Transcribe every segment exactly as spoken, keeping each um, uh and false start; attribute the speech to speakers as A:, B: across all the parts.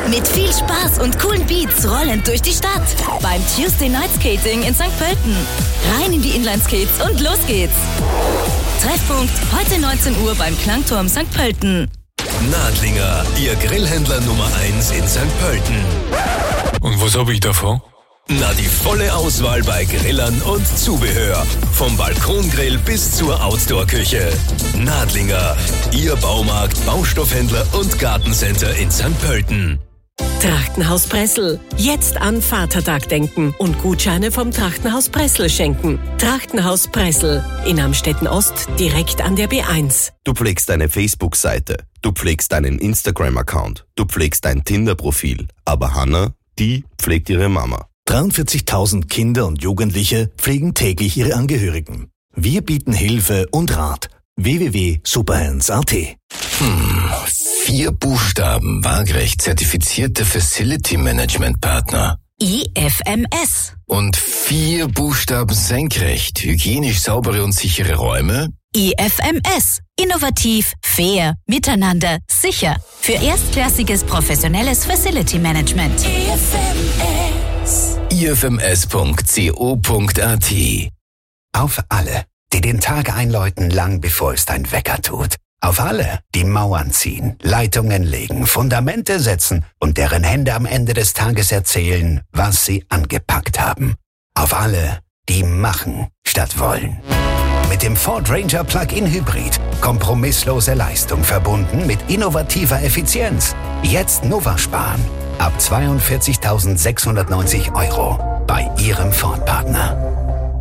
A: Mit viel Spaß und coolen Beats rollend durch die Stadt. Beim Tuesday Night Skating in Sankt Pölten. Rein in die Inline-Skates und los geht's. Treffpunkt heute neunzehn Uhr beim Klangturm Sankt Pölten.
B: Nadlinger, Ihr Grillhändler Nummer eins in Sankt Pölten.
C: Und was habe ich davon?
B: Na, die volle Auswahl bei Grillern und Zubehör. Vom Balkongrill bis zur Outdoor-Küche. Nadlinger, Ihr Baumarkt, Baustoffhändler und Gartencenter in Sankt Pölten.
D: Trachtenhaus Pressel. Jetzt an Vatertag denken und Gutscheine vom Trachtenhaus Pressel schenken. Trachtenhaus Pressel in Amstetten Ost, direkt an der B eins.
E: Du pflegst deine Facebook-Seite, du pflegst deinen Instagram-Account, du pflegst dein Tinder-Profil. Aber Hannah, die pflegt ihre Mama.
F: dreiundvierzigtausend Kinder und Jugendliche pflegen täglich ihre Angehörigen. Wir bieten Hilfe und Rat. w w w punkt superhands punkt a t.
G: Hm, vier Buchstaben, waagrecht zertifizierte Facility Management Partner.
A: I F M S.
G: Und vier Buchstaben senkrecht, hygienisch saubere und sichere Räume.
A: I F M S. Innovativ, fair, miteinander, sicher. Für erstklassiges professionelles Facility Management. I F M S.
G: I F M S punkt co punkt a t.
H: Auf alle, die den Tag einläuten, lang bevor es dein Wecker tut. Auf alle, die Mauern ziehen, Leitungen legen, Fundamente setzen und deren Hände am Ende des Tages erzählen, was sie angepackt haben. Auf alle, die machen statt wollen. Mit dem Ford Ranger Plug-in Hybrid. Kompromisslose Leistung verbunden mit innovativer Effizienz. Jetzt Nova sparen. Ab zweiundvierzigtausendsechshundertneunzig Euro bei Ihrem Ford-Partner.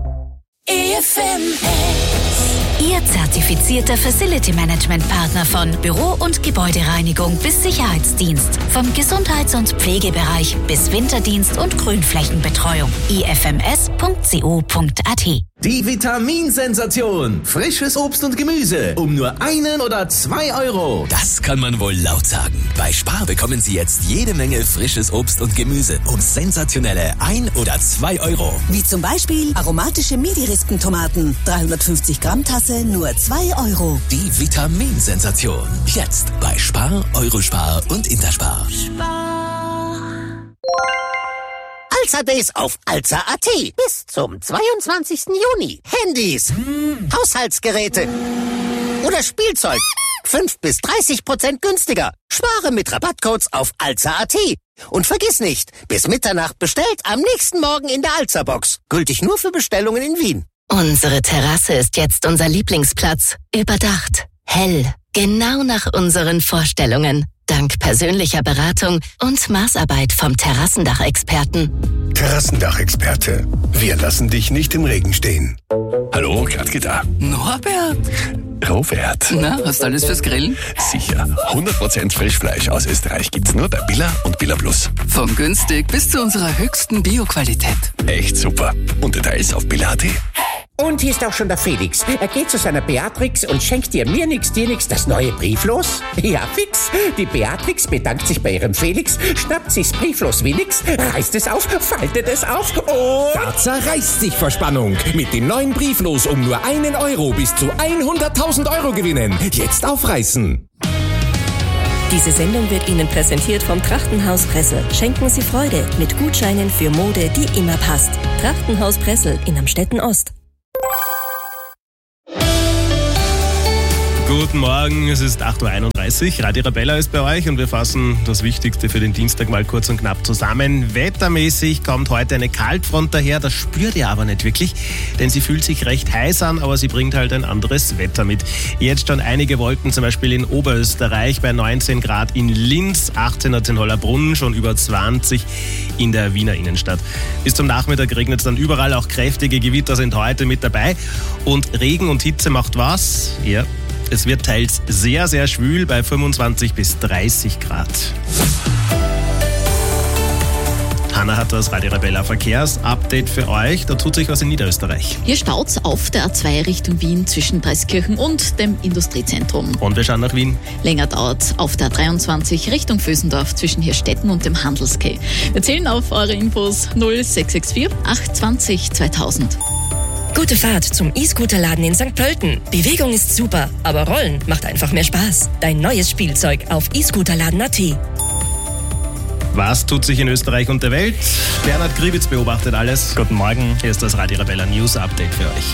A: I F M S. Ihr zertifizierter Facility Management Partner von Büro- und Gebäudereinigung bis Sicherheitsdienst. Vom Gesundheits- und Pflegebereich bis Winterdienst und Grünflächenbetreuung. I F M S punkt co punkt a t.
I: Die Vitaminsensation. Frisches Obst und Gemüse. Um nur einen oder zwei Euro.
B: Das kann man wohl laut sagen. Bei Spar bekommen Sie jetzt jede Menge frisches Obst und Gemüse um sensationelle ein oder zwei Euro.
J: Wie zum Beispiel aromatische Midi-Rispentomaten. dreihundertfünfzig Gramm Tasse, nur zwei Euro.
B: Die Vitaminsensation. Jetzt bei Spar, Eurospar und Interspar.
K: Alza Days auf Alza punkt a t. Bis zum zweiundzwanzigsten Juni. Handys, hm. Haushaltsgeräte oder Spielzeug. fünf bis dreißig Prozent günstiger. Spare mit Rabattcodes auf Alza punkt a t. Und vergiss nicht, bis Mitternacht bestellt, am nächsten Morgen in der Alza-Box. Gültig nur für Bestellungen in Wien.
A: Unsere Terrasse ist jetzt unser Lieblingsplatz. Überdacht, hell, genau nach unseren Vorstellungen. Dank persönlicher Beratung und Maßarbeit vom Terrassendachexperten.
L: Terrassendachexperte. Wir lassen dich nicht im Regen stehen.
M: Hallo, Gladke da.
N: Norbert.
M: Robert.
N: Na, hast du alles fürs Grillen?
M: Sicher. hundert Prozent Frischfleisch aus Österreich gibt's nur bei Billa und Billa Plus.
N: Von günstig bis zu unserer höchsten Bioqualität.
M: Echt super. Und Details auf billa punkt a t.
O: Und hier ist auch schon der Felix. Er geht zu seiner Beatrix und schenkt dir mir nix, dir nix das neue Brieflos. Ja, fix. Die Beatrix bedankt sich bei ihrem Felix, schnappt sich's Brieflos wie nix, reißt es auf, faltet es auf und...
P: Da zerreißt sich vor Spannung. Mit dem neuen Brieflos um nur einen Euro bis zu hunderttausend Euro gewinnen. Jetzt aufreißen.
D: Diese Sendung wird Ihnen präsentiert vom Trachtenhaus Pressel. Schenken Sie Freude mit Gutscheinen für Mode, die immer passt. Trachtenhaus Pressel in Amstetten Ost.
Q: Guten Morgen, es ist acht Uhr einunddreißig. Radio Arabella ist bei euch und wir fassen das Wichtigste für den Dienstag mal kurz und knapp zusammen. Wettermäßig kommt heute eine Kaltfront daher, das spürt ihr aber nicht wirklich, denn sie fühlt sich recht heiß an, aber sie bringt halt ein anderes Wetter mit. Jetzt schon einige Wolken, zum Beispiel in Oberösterreich bei neunzehn Grad in Linz, achtzehn Grad in Hollabrunn, schon über zwanzig in der Wiener Innenstadt. Bis zum Nachmittag regnet es dann überall, auch kräftige Gewitter sind heute mit dabei und Regen und Hitze macht was? Ja. Es wird teils sehr, sehr schwül bei fünfundzwanzig bis dreißig Grad. Hanna hat das Radio Arabella Verkehrsupdate für euch. Da tut sich was in Niederösterreich.
R: Hier staut's auf der A zwei Richtung Wien zwischen Dreiskirchen und dem Industriezentrum.
Q: Und wir schauen nach Wien.
R: Länger dauert auf der A dreiundzwanzig Richtung Vösendorf zwischen Hirstetten und dem Handelskeh. Wir zählen auf eure Infos null sechs sechs vier acht zwanzig zweitausend.
D: Gute Fahrt zum E-Scooter-Laden in Sankt Pölten. Bewegung ist super, aber Rollen macht einfach mehr Spaß. Dein neues Spielzeug auf e scooterladen punkt a t.
Q: Was tut sich in Österreich und der Welt? Bernhard Gribitz beobachtet alles.
S: Guten Morgen.
Q: Hier ist das Radio Arabella News Update für euch.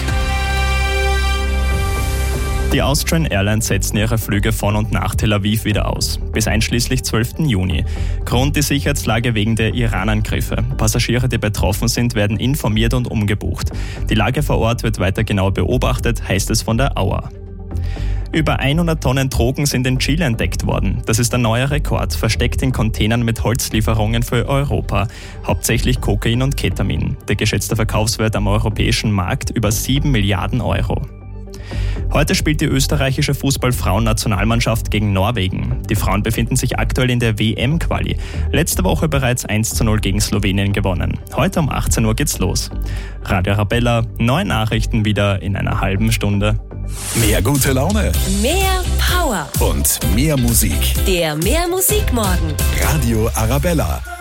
S: Die Austrian Airlines setzen ihre Flüge von und nach Tel Aviv wieder aus, bis einschließlich zwölften Juni. Grund die Sicherheitslage wegen der Iran-Angriffe. Passagiere, die betroffen sind, werden informiert und umgebucht. Die Lage vor Ort wird weiter genau beobachtet, heißt es von der A U A. Über hundert Tonnen Drogen sind in Chile entdeckt worden. Das ist ein neuer Rekord, versteckt in Containern mit Holzlieferungen für Europa. Hauptsächlich Kokain und Ketamin. Der geschätzte Verkaufswert am europäischen Markt über sieben Milliarden Euro. Heute spielt die österreichische Fußball-Frauen-Nationalmannschaft gegen Norwegen. Die Frauen befinden sich aktuell in der W M-Quali. Letzte Woche bereits eins zu null gegen Slowenien gewonnen. Heute um achtzehn Uhr geht's los. Radio Arabella, neue Nachrichten wieder in einer halben Stunde.
M: Mehr gute Laune.
T: Mehr Power.
M: Und mehr Musik.
T: Der Mehr Musik Morgen.
M: Radio Arabella.